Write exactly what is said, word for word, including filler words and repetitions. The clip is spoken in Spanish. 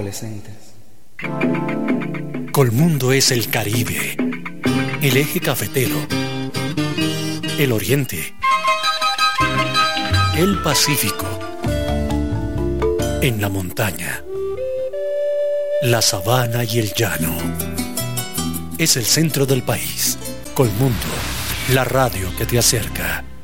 adolescentes. Colmundo es el Caribe, el eje cafetero, el Oriente, el Pacífico, en la montaña, la sabana y el llano. Es el centro del país. Colmundo, la radio que te acerca.